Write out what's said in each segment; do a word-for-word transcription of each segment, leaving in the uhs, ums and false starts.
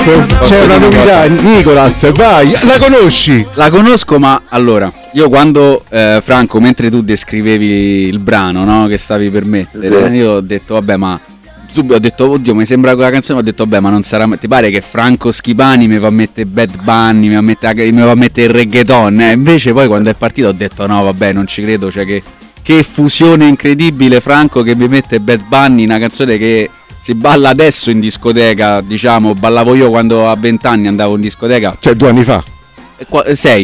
C'è una novità, Nicolas, vai, la conosci? La conosco, ma allora, io quando eh, Franco, mentre tu descrivevi il brano, no, che stavi per mettere, sì. Io ho detto vabbè, ma subito ho detto oddio, mi sembra quella canzone, ma ho detto vabbè, ma non sarà, ti pare che Franco Schipani mi va a mettere Bad Bunny, mi va a mettere, mi va a mettere il reggaeton, eh? Invece poi quando è partito ho detto no vabbè, non ci credo, cioè che, che fusione incredibile, Franco che mi mette Bad Bunny, una canzone che si balla adesso in discoteca, diciamo, ballavo io quando a vent'anni andavo in discoteca, cioè due anni fa. Qua, sei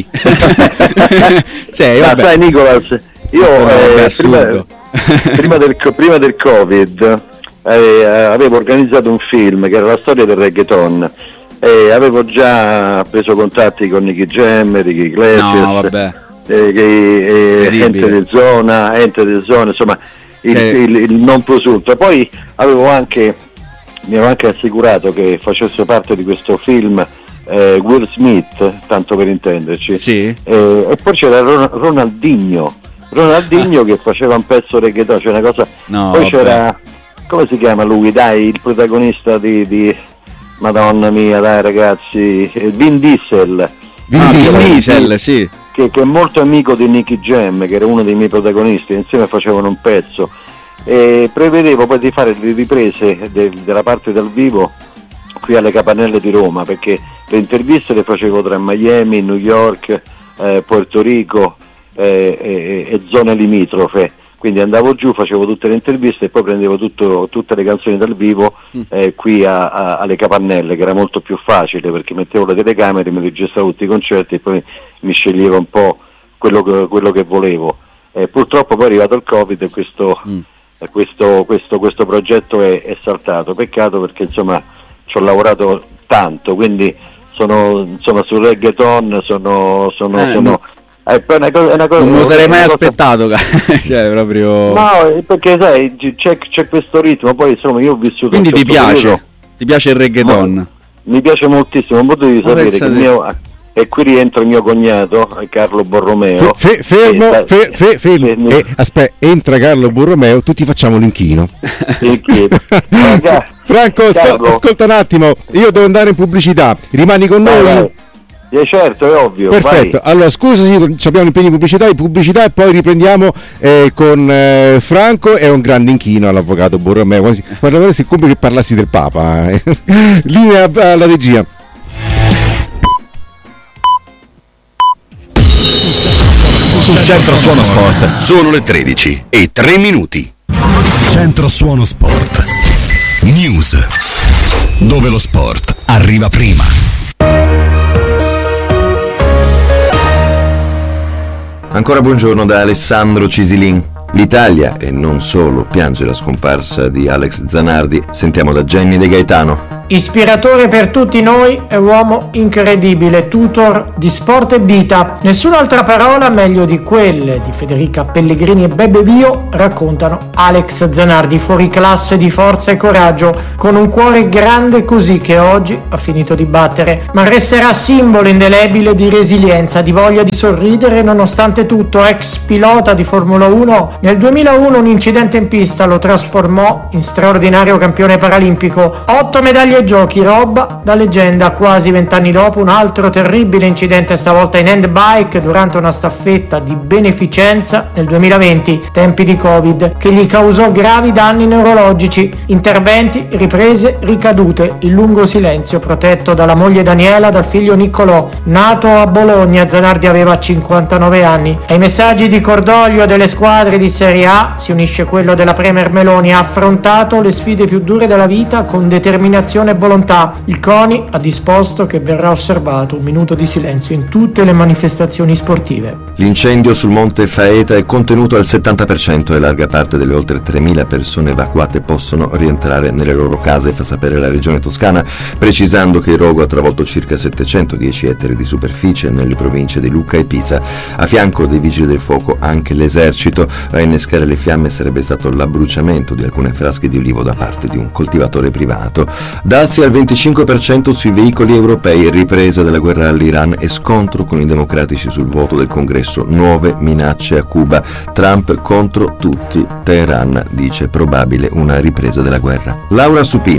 sei vabbè. Ma sai Nicolas, io no, eh, prima, prima, del, prima del Covid eh, avevo organizzato un film che era la storia del reggaeton e avevo già preso contatti con Nicky Jam, Ricky Iglesias, no, vabbè. eh, eh, Ente di Zona, Ente di Zona, insomma il, eh. il, il non presunto. Poi avevo anche mi avevo anche assicurato che facesse parte di questo film eh, Will Smith, tanto per intenderci, sì. eh, e poi c'era Ron- Ronaldinho Ronaldinho ah. che faceva un pezzo reggaeton, cioè una cosa, no, poi vabbè. C'era, come si chiama lui, dai, il protagonista di, di Madonna mia, dai ragazzi, Vin Diesel Vin ah, Diesel, Diesel sì. che, che è molto amico di Nicky Jam, che era uno dei miei protagonisti, insieme facevano un pezzo. E prevedevo poi di fare le riprese de, della parte dal vivo qui alle Capannelle di Roma, perché le interviste le facevo tra Miami, New York, eh, Porto Rico eh, e, e zone limitrofe, quindi andavo giù, facevo tutte le interviste e poi prendevo tutto, tutte le canzoni dal vivo eh, qui a, a, alle Capannelle, che era molto più facile perché mettevo le telecamere, mi registravo tutti i concerti e poi mi sceglievo un po' quello che, quello che volevo. Eh, purtroppo poi è arrivato il Covid e questo... Mm. Questo, questo, questo progetto è, è saltato, peccato perché insomma ci ho lavorato tanto, quindi sono insomma sul reggaeton, sono, sono, eh, sono è una cosa, è una cosa, non me lo sarei mai cosa... aspettato, cioè proprio no, perché sai c'è, c'è questo ritmo, poi insomma io ho vissuto, quindi ti piace periodo, ti piace il reggaeton? No, mi piace moltissimo, non potevi sapere che il mio... E qui rientra il mio cognato, Carlo Borromeo. Fe, fermo, e, fe, fe, fermo. fermo. E, aspetta, entra Carlo Borromeo, tutti facciamo l'inchino. Franco, ascol- ascolta un attimo, io devo andare in pubblicità, rimani con noi? Vai, vai. Eh, certo, è ovvio. Perfetto, vai. Allora scusa, sì, abbiamo impegni di pubblicità, di pubblicità e poi riprendiamo eh, con eh, Franco e un grande inchino all'avvocato Borromeo. Guarda, se come che parlassi del Papa. Eh. Linea alla regia. Sul Centro Suono Sport sono le tredici e tre minuti. Centro Suono Sport News, dove lo sport arriva prima. Ancora buongiorno da Alessandro Cisilin. L'Italia, e non solo, piange la scomparsa di Alex Zanardi. Sentiamo da Jenny De Gaetano. Ispiratore per tutti noi, è uomo incredibile, tutor di sport e vita. Nessun'altra parola meglio di quelle di Federica Pellegrini e Bebe Bio raccontano Alex Zanardi, fuori classe di forza e coraggio, con un cuore grande così che oggi ha finito di battere, ma resterà simbolo indelebile di resilienza, di voglia di sorridere nonostante tutto. Ex pilota di Formula uno, nel duemilauno un incidente in pista lo trasformò in straordinario campione paralimpico. Otto medaglie ai giochi, roba da leggenda. Quasi vent'anni dopo un altro terribile incidente, stavolta in handbike durante una staffetta di beneficenza nel duemilaventi, tempi di Covid, che gli causò gravi danni neurologici. Interventi, riprese, ricadute, il lungo silenzio protetto dalla moglie Daniela, dal figlio Niccolò. Nato a Bologna, Zanardi aveva cinquantanove anni. Ai messaggi di cordoglio delle squadre di Serie A si unisce quello della Premier Meloni. Ha affrontato le sfide più dure della vita con determinazione e volontà. Il CONI ha disposto che verrà osservato un minuto di silenzio in tutte le manifestazioni sportive. L'incendio sul monte Faeta è contenuto al settanta per cento e larga parte delle oltre tremila persone evacuate possono rientrare nelle loro case, fa sapere la regione toscana, precisando che il rogo ha travolto circa settecentodieci ettari di superficie nelle province di Lucca e Pisa. A fianco dei vigili del fuoco anche l'esercito. A innescare le fiamme sarebbe stato l'abbruciamento di alcune frasche di olivo da parte di un coltivatore privato. Dazi al venticinque per cento sui veicoli europei, ripresa della guerra all'Iran e scontro con i democratici sul voto del congresso, nuove minacce a Cuba, Trump contro tutti, Teheran dice probabile una ripresa della guerra. Laura Supino.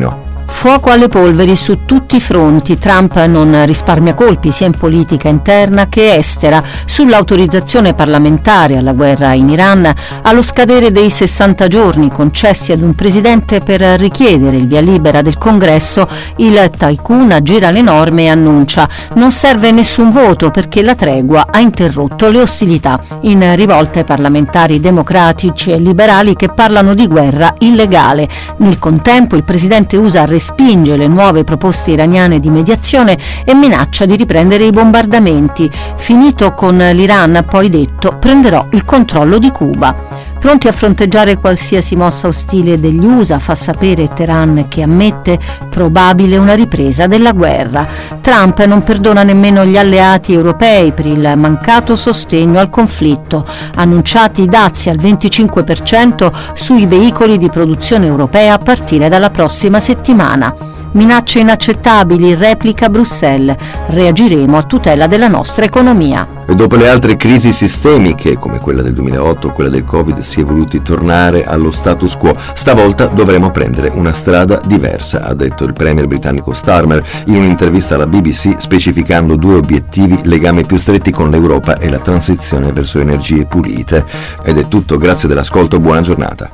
Fuoco alle polveri su tutti i fronti. Trump non risparmia colpi sia in politica interna che estera. Sull'autorizzazione parlamentare alla guerra in Iran, allo scadere dei sessanta giorni concessi ad un presidente per richiedere il via libera del Congresso, il tycoon aggira le norme e annuncia: non serve nessun voto perché la tregua ha interrotto le ostilità. In rivolta ai parlamentari democratici e liberali che parlano di guerra illegale. Nel contempo il presidente U S A respinge le nuove proposte iraniane di mediazione e minaccia di riprendere i bombardamenti. Finito con l'Iran, ha poi detto: prenderò il controllo di Cuba. Pronti a fronteggiare qualsiasi mossa ostile degli U S A, fa sapere Teheran, che ammette probabile una ripresa della guerra. Trump non perdona nemmeno gli alleati europei per il mancato sostegno al conflitto. Annunciati dazi al venticinque per cento sui veicoli di produzione europea a partire dalla prossima settimana. Minacce inaccettabili, replica Bruxelles. Reagiremo a tutela della nostra economia. E dopo le altre crisi sistemiche, come quella del duemilaotto o quella del Covid, si è voluti tornare allo status quo. Stavolta dovremo prendere una strada diversa, ha detto il premier britannico Starmer in un'intervista alla B B C, specificando due obiettivi: legami più stretti con l'Europa e la transizione verso energie pulite. Ed è tutto, grazie dell'ascolto, buona giornata.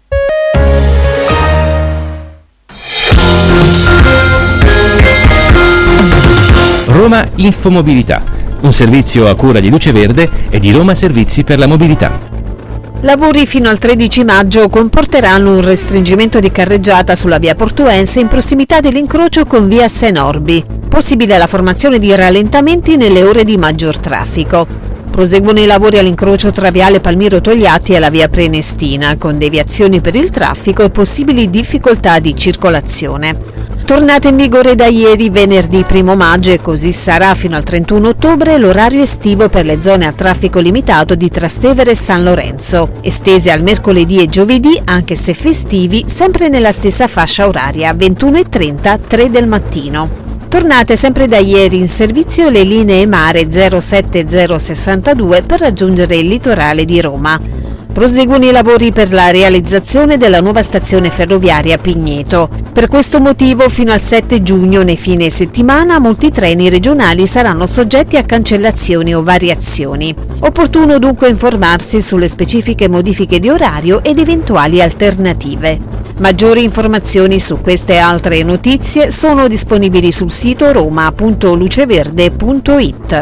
Roma Infomobilità, un servizio a cura di Luce Verde e di Roma Servizi per la Mobilità. Lavori fino al tredici maggio comporteranno un restringimento di carreggiata sulla via Portuense in prossimità dell'incrocio con via Senorbi. Possibile la formazione di rallentamenti nelle ore di maggior traffico. Proseguono i lavori all'incrocio tra viale Palmiro Togliatti e la via Prenestina, con deviazioni per il traffico e possibili difficoltà di circolazione. Tornato in vigore da ieri, venerdì primo maggio, e così sarà fino al trentuno ottobre, l'orario estivo per le zone a traffico limitato di Trastevere e San Lorenzo, estese al mercoledì e giovedì, anche se festivi, sempre nella stessa fascia oraria, ventuno e trenta, tre del mattino. Tornate sempre da ieri in servizio le linee mare zero sette zero sessantadue per raggiungere il litorale di Roma. Proseguono i lavori per la realizzazione della nuova stazione ferroviaria Pigneto. Per questo motivo fino al sette giugno, nei fine settimana, molti treni regionali saranno soggetti a cancellazioni o variazioni. Opportuno dunque informarsi sulle specifiche modifiche di orario ed eventuali alternative. Maggiori informazioni su queste e altre notizie sono disponibili sul sito roma punto luceverde punto it.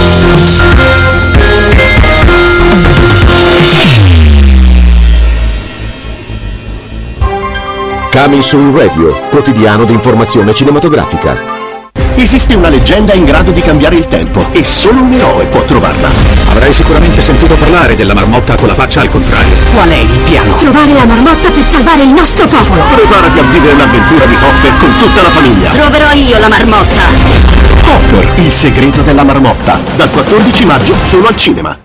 Coming Soon Radio, quotidiano di informazione cinematografica. Esiste una leggenda in grado di cambiare il tempo e solo un eroe può trovarla. Avrai sicuramente sentito parlare della marmotta con la faccia al contrario. Qual è il piano? Trovare la marmotta per salvare il nostro popolo. Preparati a vivere l'avventura di Hopper con tutta la famiglia. Troverò io la marmotta. Hopper, il segreto della marmotta, dal quattordici maggio solo al cinema.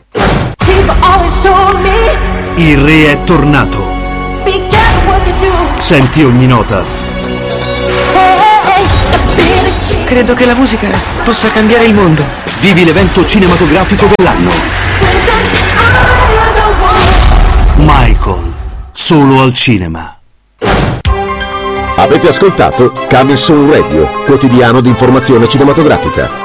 Il re è tornato. Senti ogni nota. Credo che la musica possa cambiare il mondo. Vivi l'evento cinematografico dell'anno. Michael, solo al cinema. Avete ascoltato Coming Soon Radio, quotidiano di informazione cinematografica.